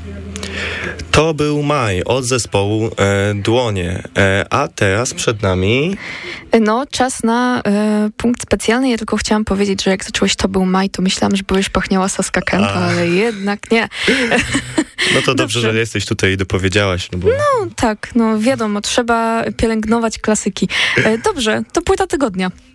To był Maj od zespołu Dłonie, a teraz przed nami... No, czas na punkt specjalny. Ja tylko chciałam powiedzieć, że jak zacząłeś To był Maj, to myślałam, że byłeś pachniała Saska Kępa, ale jednak nie. No to dobrze, że jesteś tutaj i dopowiedziałaś. No, bo... no tak, no wiadomo, trzeba pielęgnować klasyki. Dobrze, to płyta tygodnia.